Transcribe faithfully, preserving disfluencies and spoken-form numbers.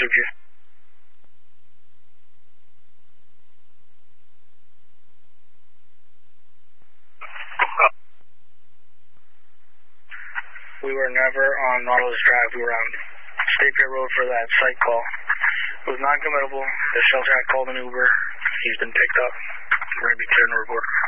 Suzuki. We were never on Nautilus Drive. We were on State Fair Road for that site call. It was non-committable. The shelter had called an Uber. He's been picked up. We're going to be clearing the report.